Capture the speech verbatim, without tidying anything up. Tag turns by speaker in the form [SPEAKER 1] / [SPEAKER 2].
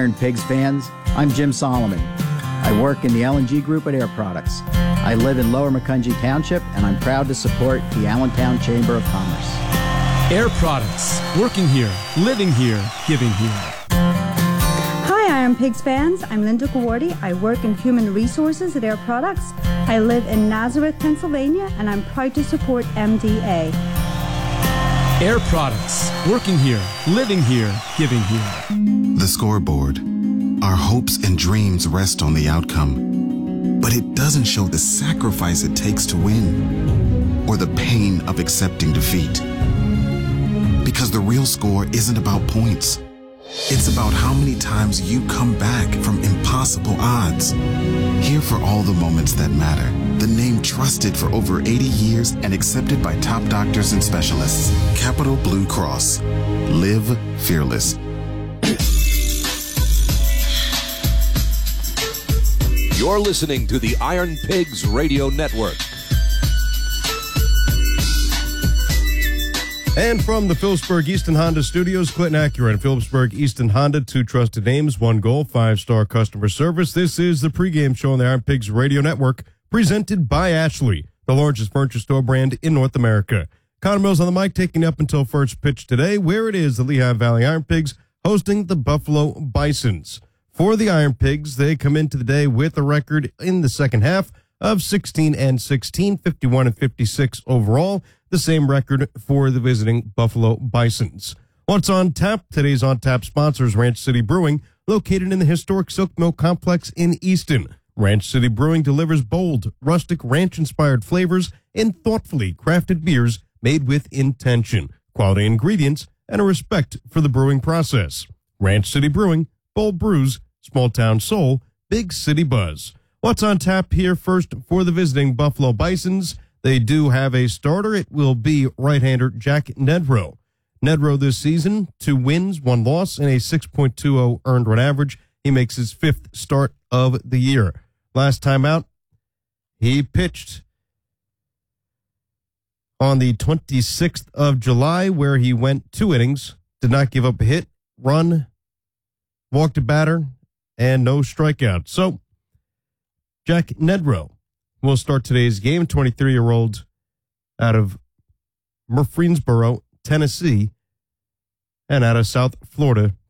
[SPEAKER 1] Iron Pigs fans. I'm Jim Solomon. I work in the L and G Group at Air Products. I live in Lower Macungie Township, and I'm proud to support the Allentown Chamber of Commerce.
[SPEAKER 2] Air Products. Working here, living here, giving here.
[SPEAKER 3] Hi, Iron Pigs fans. I'm Linda Gawardi. I work in Human Resources at Air Products. I live in Nazareth, Pennsylvania, and I'm proud to support M D A.
[SPEAKER 2] Air Products. Working here, living here, giving here.
[SPEAKER 4] The scoreboard. Our hopes and dreams rest on the outcome, but it doesn't show the sacrifice it takes to win or the pain of accepting defeat. Because the real score isn't about points. It's about how many times you come back from impossible odds. Here for all the moments that matter. The name trusted for over eighty years and accepted by top doctors and specialists. Capital Blue Cross. Live fearless.
[SPEAKER 5] You're listening to the Iron Pigs Radio Network.
[SPEAKER 6] And from the Phillipsburg Easton Honda Studios, Clinton Acura and Phillipsburg Easton Honda, two trusted names, one goal, five-star customer service. This is the pregame show on the Iron Pigs Radio Network, presented by Ashley, the largest furniture store brand in North America. Connor Mills on the mic, taking up until first pitch today, where it is the Lehigh Valley Iron Pigs hosting the Buffalo Bisons. For the Iron Pigs, they come into the day with a record in the second half of sixteen and sixteen, fifty-one and fifty-six overall. The same record for the visiting Buffalo Bisons. What's on tap? Today's on tap sponsors Ranch City Brewing, located in the historic Silk Mill Complex in Easton. Ranch City Brewing delivers bold, rustic, ranch-inspired flavors and thoughtfully crafted beers made with intention, quality ingredients, and a respect for the brewing process. Ranch City Brewing, bold brews, small town soul, big city buzz. What's on tap here first for the visiting Buffalo Bisons? They do have a starter. It will be right-hander Jack Nedrow. Nedrow this season, two wins, one loss, and a six point two oh earned run average. He makes his fifth start of the year. Last time out, he pitched on the twenty-sixth of July, where he went two innings, did not give up a hit, run, walked a batter, and no strikeouts. So, Jack Nedrow will start today's game, twenty-three-year-old out of Murfreesboro, Tennessee, and out of South Florida